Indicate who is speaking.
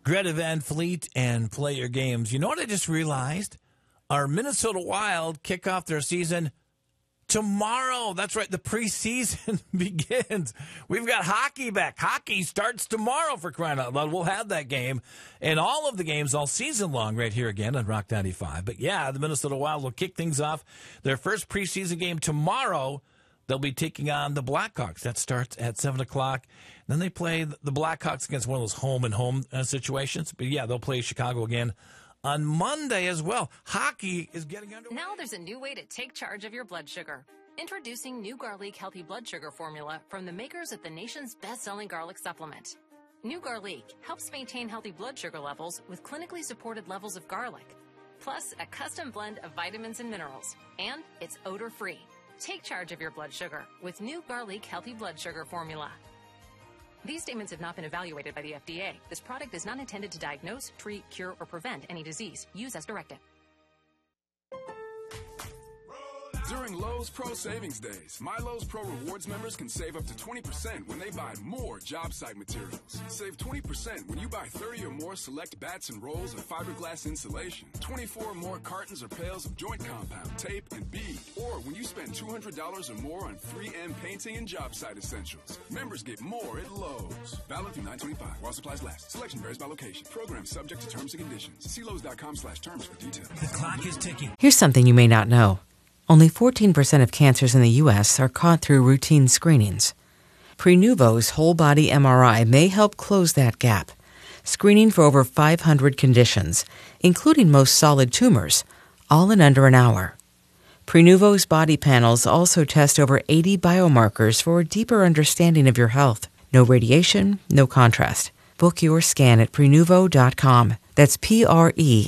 Speaker 1: Greta Van Fleet and Play Your Games. You know what I just realized? Our Minnesota Wild kick off their season tomorrow. That's right. The preseason begins. We've got hockey back. Hockey starts tomorrow, for crying out loud. We'll have that game and all of the games all season long right here again on Rock 95. But yeah, the Minnesota Wild will kick things off. Their first preseason game tomorrow. They'll be taking on the Blackhawks. That starts at 7 o'clock. Then they play the Blackhawks against one of those home-and-home situations. But yeah, they'll play Chicago again on Monday as well. Hockey is getting underway.
Speaker 2: Now there's a new way to take charge of your blood sugar. Introducing new Garlic Healthy Blood Sugar Formula from the makers of the nation's best-selling garlic supplement. New Garlic helps maintain healthy blood sugar levels with clinically supported levels of garlic, plus a custom blend of vitamins and minerals. And it's odor-free. Take charge of your blood sugar with new Garlic Healthy Blood Sugar Formula. These statements have not been evaluated by the FDA. This product is not intended to diagnose, treat, cure, or prevent any disease. Use as directed.
Speaker 3: During Lowe's Pro Savings Days, My Lowe's Pro Rewards members can save up to 20% when they buy more job site materials. Save 20% when you buy 30 or more select bats and rolls of fiberglass insulation, 24 or more cartons or pails of joint compound, tape, and bead, or when you spend $200 or more on 3M painting and job site essentials. Members get more at Lowe's. Valid through 9/25 while supplies last. Selection varies by location. Program subject to terms and conditions. See Lowe's.com/terms for details.
Speaker 1: The clock is ticking.
Speaker 4: Here's something you may not know. Only 14% of cancers in the U.S. are caught through routine screenings. Prenuvo's whole-body MRI may help close that gap, screening for over 500 conditions, including most solid tumors, all in under an hour. Prenuvo's body panels also test over 80 biomarkers for a deeper understanding of your health. No radiation, no contrast. Book your scan at Prenuvo.com. That's Prenuvo.com.